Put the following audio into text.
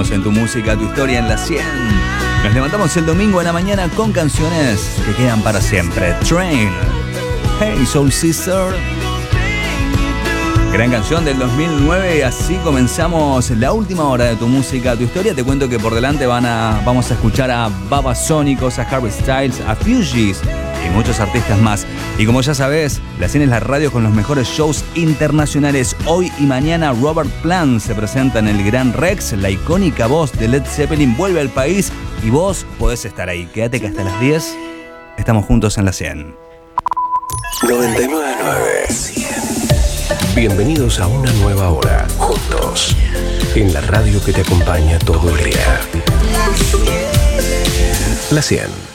Seguimos en Tu Música, Tu Historia en la 100. Nos levantamos el domingo en la mañana con canciones que quedan para siempre. Train, Hey Soul Sister. Gran canción del 2009. Así comenzamos la última hora de Tu Música, Tu Historia. Te cuento que por delante vamos a escuchar a Babasónicos, a Harry Styles, a Fugees y muchos artistas más. Y como ya sabes, la 100 es la radio con los mejores shows internacionales. Hoy y mañana Robert Plant se presenta en el Gran Rex. La icónica voz de Led Zeppelin vuelve al país y vos podés estar ahí. Quédate que hasta las 10 estamos juntos en la 100. 99.9. Bienvenidos a una nueva hora, juntos, en la radio que te acompaña todo el día. La 100.